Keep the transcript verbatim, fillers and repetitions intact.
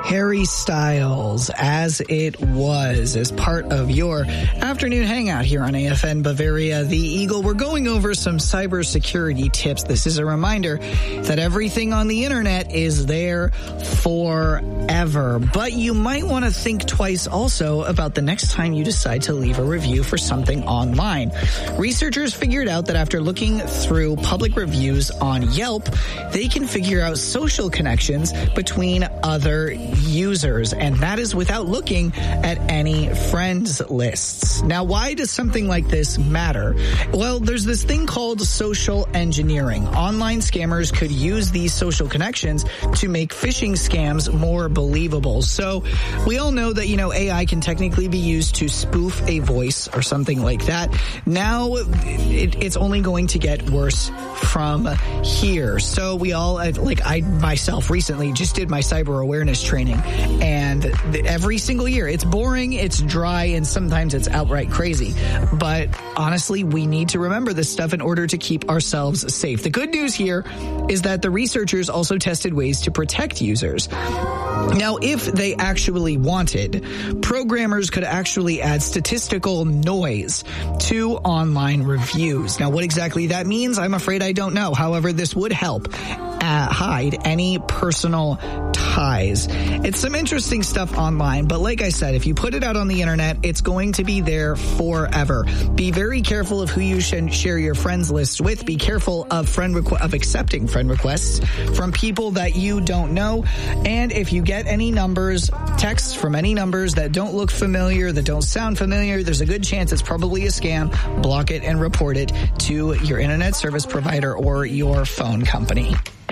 Harry Styles, As It Was, as part of your afternoon hangout here on A F N Bavaria, the Eagle. We're going over some cybersecurity tips. This is a reminder that everything on the internet is there forever, but you might want to think twice also about the next time you decide to leave a review for something online. Researchers figured out that after looking through public reviews on Yelp, they can figure out social connections between other users, and that is without looking at any friends lists. Now, why does something like this matter? Well, there's this thing called social engineering. Online scammers could use these social connections to make phishing scams more believable. So we all know that, you know, A I can technically be used to spoof a voice or something like that. Now it, it's only going to get worse from here. So we all, like I myself recently just did my cyber awareness training, and every single year it's boring, it's dry, and sometimes it's outright crazy. But honestly, we need to remember this stuff in order to keep ourselves safe. The good news here is that the researchers also tested ways to protect users. Now, if they actually wanted, programmers could actually add statistical noise to online reviews. Now, what exactly that means, I'm afraid I don't know. However, this would help uh, hide any personal ties. It's some interesting stuff online, but like I said, if you put it out on the internet, it's going to be there forever. Be very careful of who you should share your friends list with. Be careful of friend requ- of accepting friend requests from people that you don't know. And if you get any numbers, texts from any numbers that don't look familiar, that don't sound familiar, there's a good chance it's probably a scam. Block it and report it to your internet service provider or your phone company.